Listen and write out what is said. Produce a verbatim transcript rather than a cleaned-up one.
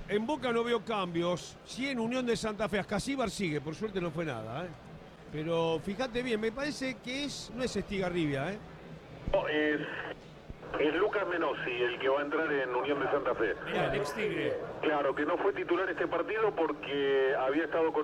En Boca no veo cambios. Sí, en Unión de Santa Fe. Ascasíbar sigue, por suerte no fue nada, ¿eh? Pero fíjate bien, me parece que es no es Estigarribia, ¿eh? No, es, es Lucas Menossi el que va a entrar en Unión de Santa Fe. Mirá, el ex Tigre. Claro, que no fue titular este partido porque había estado con